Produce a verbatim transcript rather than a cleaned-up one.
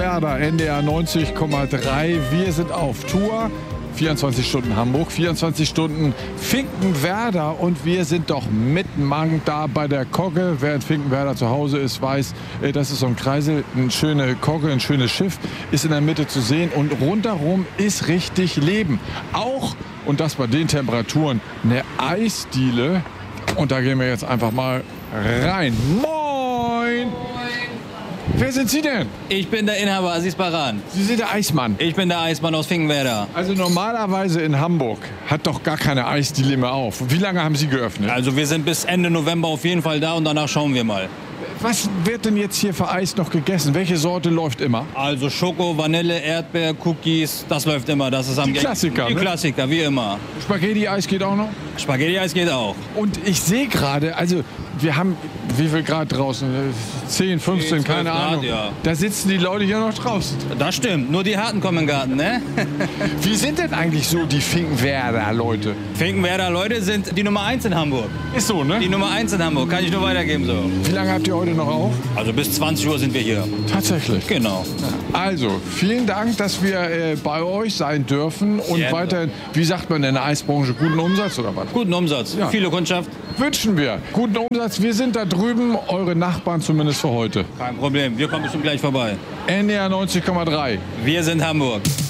Finkenwerder, N D R neunzig Komma drei. Wir sind auf Tour. vierundzwanzig Stunden Hamburg, vierundzwanzig Stunden Finkenwerder und wir sind doch mitten da bei der Kogge. Wer in Finkenwerder zu Hause ist, weiß, das ist so ein Kreisel, eine schöne Kogge, ein schönes Schiff, ist in der Mitte zu sehen und rundherum ist richtig Leben. Auch, und das bei den Temperaturen, eine Eisdiele. Und da gehen wir jetzt einfach mal rein. Moin! Wer sind Sie denn? Ich bin der Inhaber Aziz Baran. Sie sind der Eismann. Ich bin der Eismann aus Finkenwerder. Also normalerweise in Hamburg hat doch gar keine Eisdiele mehr auf. Wie lange haben Sie geöffnet? Also wir sind bis Ende November auf jeden Fall da und danach schauen wir mal. Was wird denn jetzt hier für Eis noch gegessen? Welche Sorte läuft immer? Also Schoko, Vanille, Erdbeer, Cookies, das läuft immer. Das ist am Die Klassiker, Die ne? Klassiker, wie immer. Spaghetti-Eis geht auch noch? Spaghetti-Eis geht auch. Und ich sehe gerade, also wir haben, wie viel Grad draußen? zehn, fünfzehn, keine Grad, Ahnung. ja. Da sitzen die Leute hier noch draußen. Das stimmt, nur die Harten kommen in den Garten, ne? Wie sind denn eigentlich so die Finkenwerder Leute? Finkenwerder Leute sind die Nummer eins in Hamburg. Ist so, ne? Die Nummer eins in Hamburg, kann ich nur weitergeben so. Wie lange habt ihr heute noch auf? Also bis zwanzig Uhr sind wir hier. Tatsächlich. Genau. Also, vielen Dank, dass wir äh, bei euch sein dürfen und Gerne. weiterhin, wie sagt man in der Eisbranche, guten Umsatz oder was? Guten Umsatz, Ja. viele Kundschaft. Wünschen wir. Guten Umsatz. Wir sind da drüben, eure Nachbarn zumindest für heute. Kein Problem, wir kommen bestimmt gleich vorbei. N D R neunzig Komma drei. Wir sind Hamburg.